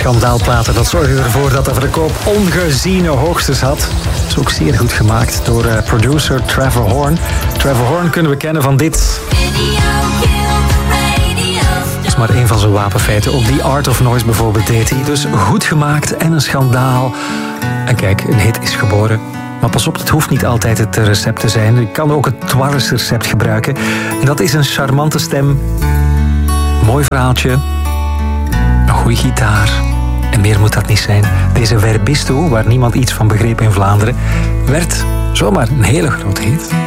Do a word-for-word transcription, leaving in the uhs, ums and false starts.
schandaalplaten. Dat zorgde ervoor dat de verkoop ongeziene hoogtes had. Dat is ook zeer goed gemaakt door uh, producer Trevor Horn. Trevor Horn kunnen we kennen van dit. Dat is maar één van zijn wapenfeiten. Ook The Art of Noise bijvoorbeeld deed hij. Dus goed gemaakt en een schandaal. En kijk, een hit is geboren. Maar pas op, het hoeft niet altijd het recept te zijn. Je kan ook het Twarres-recept gebruiken. En dat is een charmante stem. Mooi verhaaltje. Een goede gitaar. En meer moet dat niet zijn. Deze Verbisto, waar niemand iets van begreep in Vlaanderen, werd zomaar een hele grote hit.